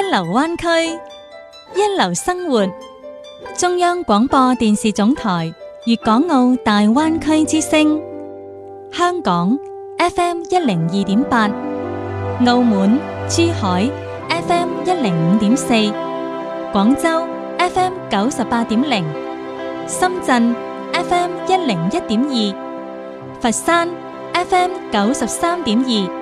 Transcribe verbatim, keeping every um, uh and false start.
流灣區，一流生活。中央廣播電視總台粵港澳大灣區之聲，香港 F M 一零二點八，澳門、珠海 F M 一零五點四，廣州 F M 九十八點零，深圳 F M 一零一點二，佛山 F M 九十三點二。